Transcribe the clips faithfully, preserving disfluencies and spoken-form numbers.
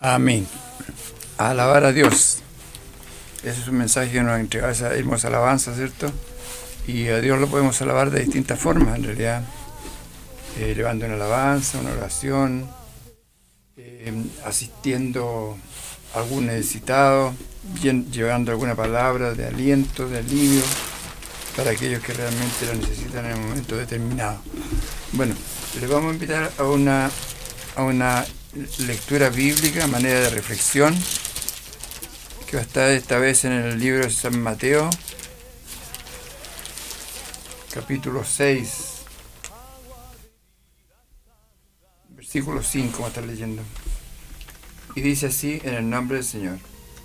Amén. A alabar a Dios. Ese es un mensaje que nos entrega esa hermosa alabanza, ¿cierto? Y a Dios lo podemos alabar de distintas formas, en realidad. Eh, elevando una alabanza, una oración, eh, asistiendo a algún necesitado, bien, llevando alguna palabra de aliento, de alivio, para aquellos que realmente lo necesitan en un momento determinado. Bueno, les vamos a invitar a una, a una lectura bíblica, manera de reflexión, que va a estar esta vez en el libro de San Mateo, capítulo seis, versículo cinco, vamos a estar leyendo. Y dice así, en el nombre del Señor: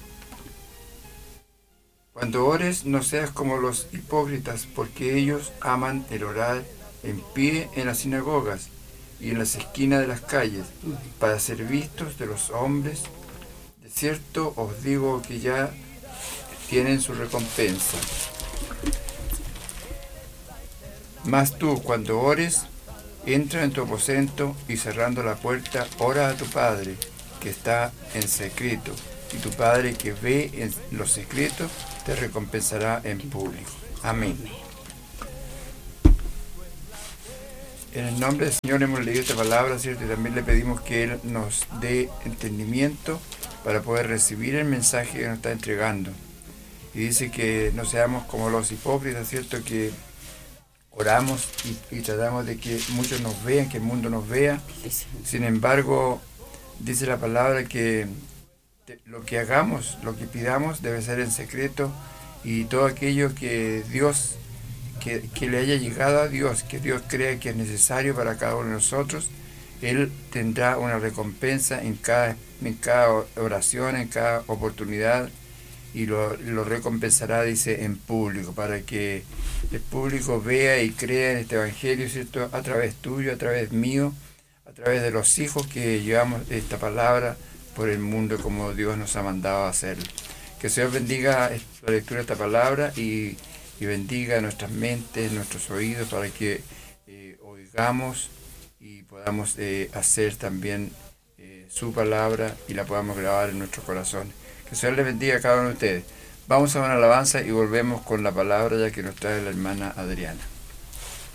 Cuando ores, no seas como los hipócritas, porque ellos aman el orar en pie en las sinagogas y en las esquinas de las calles, para ser vistos de los hombres. De cierto os digo que ya tienen su recompensa. Mas tú, cuando ores, entra en tu aposento y cerrando la puerta, ora a tu Padre, que está en secreto, y tu Padre que ve en lo secreto te recompensará en público. Amén. En el nombre del Señor hemos leído esta palabra, ¿cierto? Y también le pedimos que Él nos dé entendimiento para poder recibir el mensaje que nos está entregando. Y dice que no seamos como los hipócritas, ¿cierto? Que oramos y, y tratamos de que muchos nos vean, que el mundo nos vea. Sin embargo, dice la palabra que lo que hagamos, lo que pidamos debe ser en secreto, y todo aquello que Dios, que, que le haya llegado a Dios, que Dios crea que es necesario para cada uno de nosotros, Él tendrá una recompensa en cada, en cada oración, en cada oportunidad, y lo, lo recompensará, dice, en público, para que el público vea y crea en este Evangelio, ¿cierto? A través tuyo, a través mío, a través de los hijos que llevamos esta palabra por el mundo como Dios nos ha mandado a hacerlo. Que el Señor bendiga la lectura de esta palabra y, y bendiga nuestras mentes, nuestros oídos, para que eh, oigamos y podamos eh, hacer también eh, su palabra y la podamos grabar en nuestros corazones. Que el Señor les bendiga a cada uno de ustedes. Vamos a una alabanza y volvemos con la palabra ya que nos trae la hermana Adriana.